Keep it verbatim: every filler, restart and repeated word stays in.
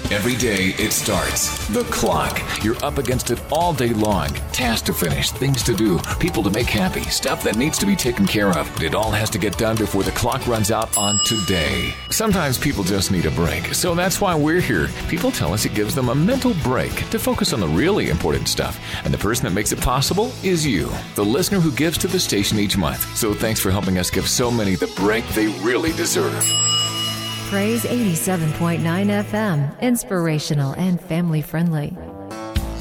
Every day it starts. The clock. You're up against it all day long. Tasks to finish, things to do, people to make happy, stuff that needs to be taken care of. It all has to get done before the clock runs out on today. Sometimes people just need a break, so that's why we're here. People tell us it gives them a mental break to focus on the really important stuff. And the person that makes it possible is you, the listener who gives to the station each month. So thanks for helping us give so many the break they really deserve. Praise eighty-seven point nine F M, inspirational and family friendly.